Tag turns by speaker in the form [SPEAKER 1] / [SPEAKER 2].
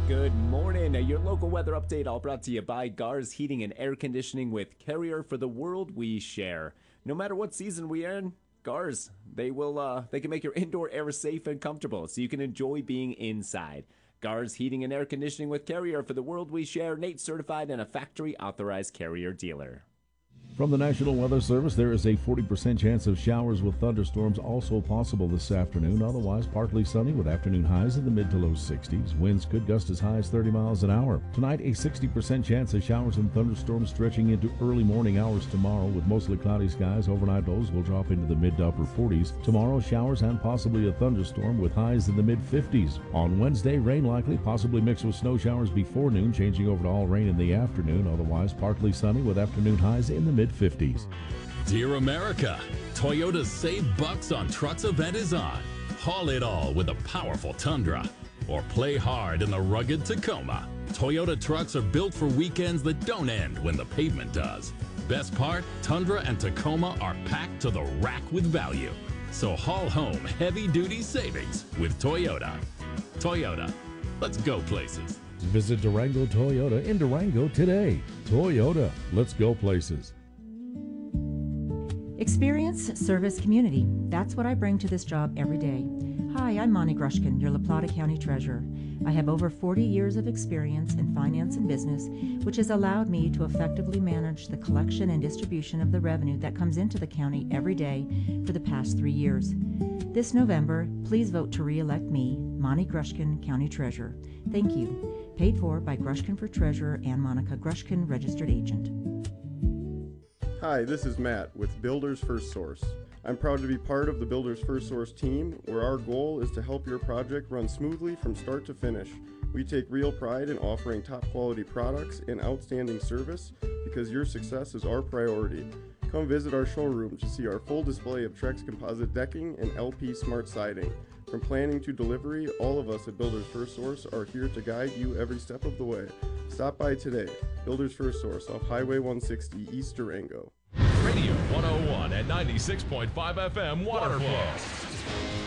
[SPEAKER 1] Good morning. Your local weather update all brought to you by Gars Heating and Air Conditioning with Carrier for the world we share. No matter what season we are in, Gars, they can make your indoor air safe and comfortable so you can enjoy being inside. Gars Heating and Air Conditioning with Carrier for the world we share, NATE certified and a factory authorized Carrier dealer.
[SPEAKER 2] From the National Weather Service, there is a 40% chance of showers with thunderstorms also possible this afternoon. Otherwise, partly sunny with afternoon highs in the mid to low 60s. Winds could gust as high as 30 miles an hour. Tonight, a 60% chance of showers and thunderstorms stretching into early morning hours tomorrow with mostly cloudy skies. Overnight lows will drop into the mid to upper 40s. Tomorrow, showers and possibly a thunderstorm with highs in the mid 50s. On Wednesday, rain likely, possibly mixed with snow showers before noon, changing over to all rain in the afternoon. Otherwise, partly sunny with afternoon highs in the mid 50s.
[SPEAKER 3] Dear America, Toyota's Save Bucks on Trucks event is on. Haul it all with a powerful Tundra or play hard in the rugged Tacoma. Toyota trucks are built for weekends that don't end when the pavement does. Best part, Tundra and Tacoma are packed to the rack with value. So haul home heavy-duty savings with Toyota. Toyota, let's go places.
[SPEAKER 2] Visit Durango Toyota in Durango today. Toyota, let's go places.
[SPEAKER 4] Experience, service, community. That's what I bring to this job every day. Hi, I'm Monty Grushkin, your La Plata County Treasurer. I have over 40 years of experience in finance and business, which has allowed me to effectively manage the collection and distribution of the revenue that comes into the county every day for the past 3 years. This November, please vote to re-elect me, Monty Grushkin, County Treasurer. Thank you. Paid for by Grushkin for Treasurer and Monica Grushkin, Registered Agent.
[SPEAKER 5] Hi, this is Matt with Builders First Source. I'm proud to be part of the Builders First Source team, where our goal is to help your project run smoothly from start to finish. We take real pride in offering top quality products and outstanding service because your success is our priority. Come visit our showroom to see our full display of Trex composite decking and LP Smart siding. From planning to delivery, all of us at Builders First Source are here to guide you every step of the way. Stop by today. Builders First Source off Highway 160 East Durango.
[SPEAKER 6] Radio 101 and 96.5 FM Waterfall.